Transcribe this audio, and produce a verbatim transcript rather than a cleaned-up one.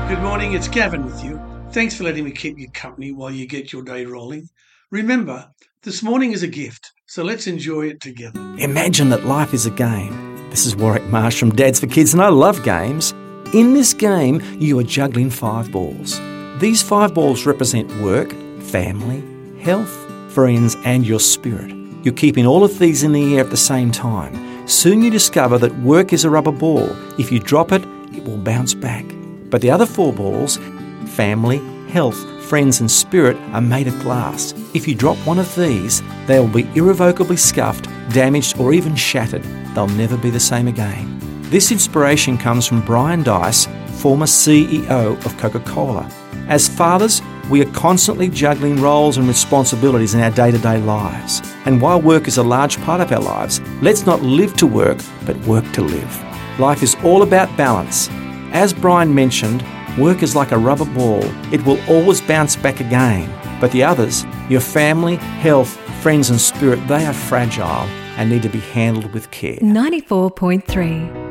Good morning, it's Gavin with you. Thanks for letting me keep you company while you get your day rolling. Remember, this morning is a gift, so let's enjoy it together. Imagine that life is a game. This is Warwick Marsh from Dads for Kids, and I love games. In this game, you are juggling five balls. These five balls represent work, family, health, friends, and your spirit. You're keeping all of these in the air at the same time. Soon you discover that work is a rubber ball. If you drop it, it will bounce back. But the other four balls, family, health, friends and spirit, are made of glass. If you drop one of these, they will be irrevocably scuffed, damaged or even shattered. They'll never be the same again. This inspiration comes from Brian Dice, former C E O of Coca-Cola. As fathers, we are constantly juggling roles and responsibilities in our day-to-day lives. And while work is a large part of our lives, let's not live to work, but work to live. Life is all about balance. As Brian mentioned, work is like a rubber ball. It will always bounce back again. But the others, your family, health, friends and spirit, they are fragile and need to be handled with care. ninety-four point three